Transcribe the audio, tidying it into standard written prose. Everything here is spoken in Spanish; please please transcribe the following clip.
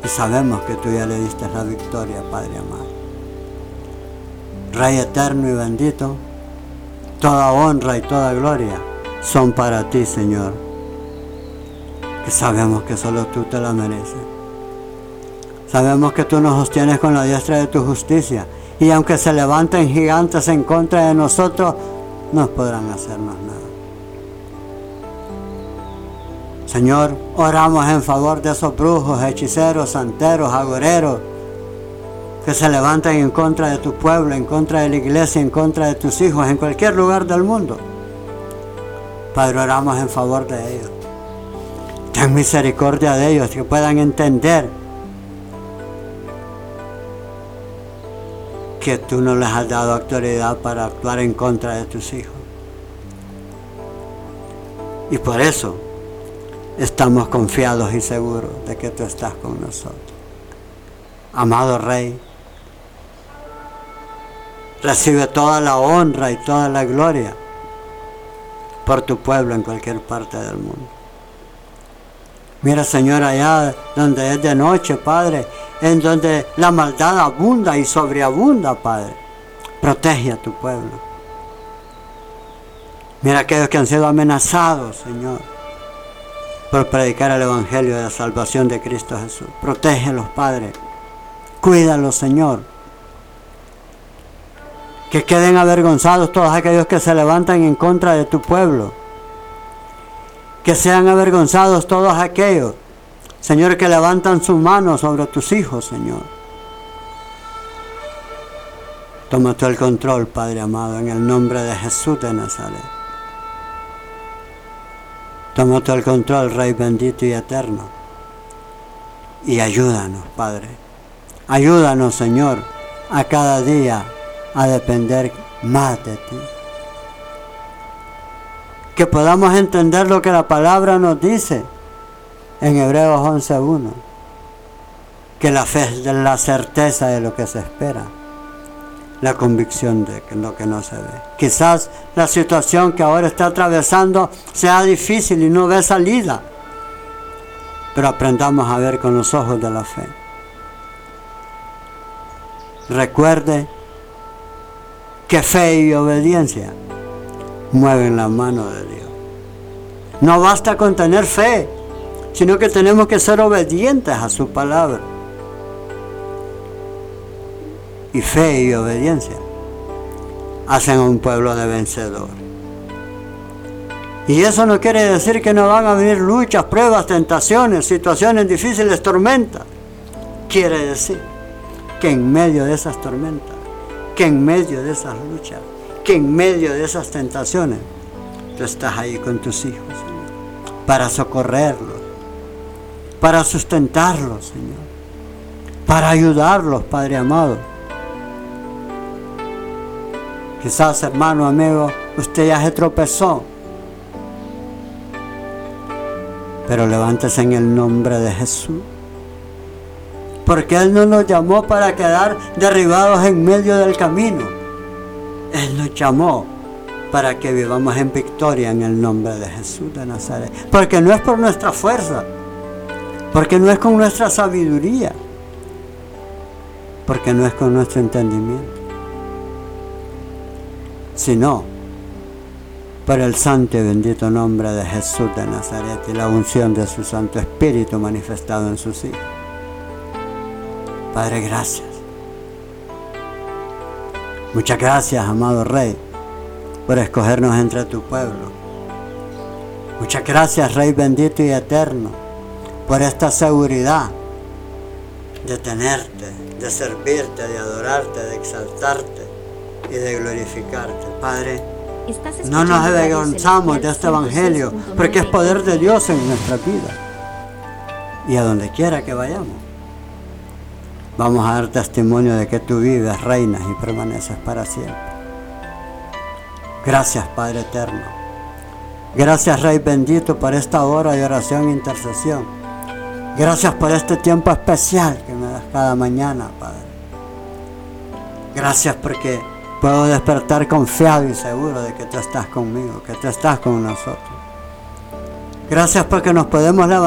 Y sabemos que tú ya le diste la victoria, Padre amado. Rey eterno y bendito, toda honra y toda gloria son para ti, Señor. Que sabemos que solo tú te la mereces. Sabemos que tú nos sostienes con la diestra de tu justicia. Y aunque se levanten gigantes en contra de nosotros, no podrán hacernos nada. Señor, oramos en favor de esos brujos, hechiceros, santeros, agoreros, que se levantan en contra de tu pueblo, en contra de la iglesia, en contra de tus hijos, en cualquier lugar del mundo. Padre, oramos en favor de ellos. Ten misericordia de ellos, que puedan entender que tú no les has dado autoridad para actuar en contra de tus hijos. Y por eso estamos confiados y seguros de que tú estás con nosotros. Amado Rey, recibe toda la honra y toda la gloria por tu pueblo en cualquier parte del mundo. Mira, Señor, allá donde es de noche, Padre, en donde la maldad abunda y sobreabunda, Padre, protege a tu pueblo. Mira aquellos que han sido amenazados, Señor, por predicar el Evangelio de la salvación de Cristo Jesús. Protégelos, Padre. Cuídalos, Señor. Que queden avergonzados todos aquellos que se levantan en contra de tu pueblo. Que sean avergonzados todos aquellos, Señor, que levantan sus manos sobre tus hijos, Señor. Toma tú el control, Padre amado, en el nombre de Jesús de Nazaret. Toma tú el control, Rey bendito y eterno. Y ayúdanos, Padre. Ayúdanos, Señor, a cada día a depender más de ti. Que podamos entender lo que la palabra nos dice en Hebreos 11:1. Que la fe es la certeza de lo que se espera, la convicción de lo que no se ve. Quizás la situación que ahora está atravesando sea difícil y no ve salida, pero aprendamos a ver con los ojos de la fe. Recuerde que fe y obediencia mueven la mano de Dios. No basta con tener fe, sino que tenemos que ser obedientes a su palabra. Y fe y obediencia hacen a un pueblo de vencedor. Y eso no quiere decir que no van a venir luchas, pruebas, tentaciones, situaciones difíciles, tormentas. Quiere decir que en medio de esas tormentas, que en medio de esas luchas, que en medio de esas tentaciones, tú estás ahí con tus hijos, Señor, para socorrerlos, para sustentarlos, Señor, para ayudarlos, Padre amado. Quizás, hermano, amigo, usted ya se tropezó, pero levántese en el nombre de Jesús, porque Él no nos llamó para quedar derribados en medio del camino. Él nos llamó para que vivamos en victoria en el nombre de Jesús de Nazaret. Porque no es por nuestra fuerza, porque no es con nuestra sabiduría, porque no es con nuestro entendimiento, sino por el santo y bendito nombre de Jesús de Nazaret y la unción de su Santo Espíritu manifestado en sus hijos. Padre, gracias. Muchas gracias, amado Rey, por escogernos entre tu pueblo. Muchas gracias, Rey bendito y eterno, por esta seguridad de tenerte, de servirte, de adorarte, de exaltarte y de glorificarte. Padre, no nos avergonzamos de este Evangelio, porque es poder de Dios en nuestra vida. Y a donde quiera que vayamos, vamos a dar testimonio de que tú vives, reinas y permaneces para siempre. Gracias, Padre eterno. Gracias, Rey bendito, por esta hora de oración e intercesión. Gracias por este tiempo especial que me das cada mañana, Padre. Gracias porque puedo despertar confiado y seguro de que tú estás conmigo, que tú estás con nosotros. Gracias porque nos podemos levantar